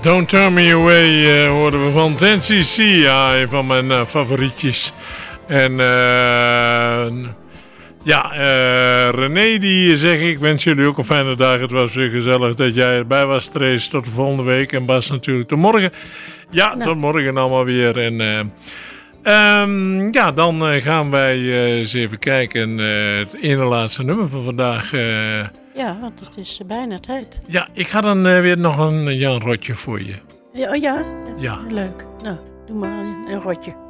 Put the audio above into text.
Don't Turn Me Away hoorden we van 10cc, ja, een van mijn favorietjes. En René die zegt, ik wens jullie ook een fijne dag. Het was weer gezellig dat jij erbij was, Trace. Tot de volgende week. En Bas natuurlijk tot morgen. Ja, tot morgen allemaal weer. En dan gaan wij eens even kijken. Het ene laatste nummer van vandaag. Ja, want het is bijna tijd. Ja, ik ga dan weer nog een Jan Rotje voor je. Ja, leuk. Nou, doe maar een rotje.